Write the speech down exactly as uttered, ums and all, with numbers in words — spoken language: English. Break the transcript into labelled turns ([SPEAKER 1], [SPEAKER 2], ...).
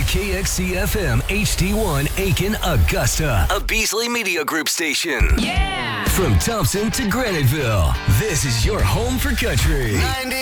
[SPEAKER 1] K X C F M H D one Aiken, Augusta, a Beasley Media Group station.
[SPEAKER 2] Yeah!
[SPEAKER 1] From Thompson to Graniteville, this is your home for country. ninety